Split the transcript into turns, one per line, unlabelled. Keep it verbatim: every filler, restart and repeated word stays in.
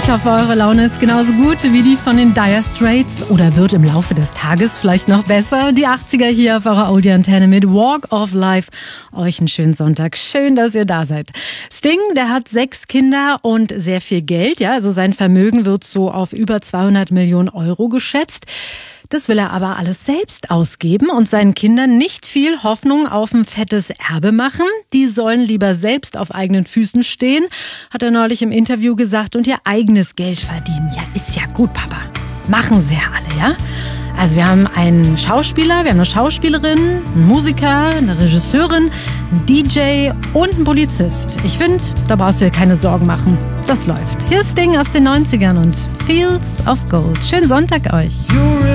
Ich hoffe, eure Laune ist genauso gut wie die von den Dire Straits oder wird im Laufe des Tages vielleicht noch besser. Die achtziger hier auf eurer Audi-Antenne mit Walk of Life. Euch einen schönen Sonntag. Schön, dass ihr da seid. Sting, der hat sechs Kinder und sehr viel Geld. Ja, also sein Vermögen wird so auf über zweihundert Millionen Euro geschätzt. Das will er aber alles selbst ausgeben und seinen Kindern nicht viel Hoffnung auf ein fettes Erbe machen. Die sollen lieber selbst auf eigenen Füßen stehen, hat er neulich im Interview gesagt, und ihr eigenes Geld verdienen. Ja, ist ja gut, Papa. Machen sie ja alle, ja? Also wir haben einen Schauspieler, wir haben eine Schauspielerin, einen Musiker, eine Regisseurin, einen D J und einen Polizist. Ich finde, da brauchst du dir keine Sorgen machen. Das läuft. Hier ist Ding aus den neunzigern und Fields of Gold. Schönen Sonntag euch.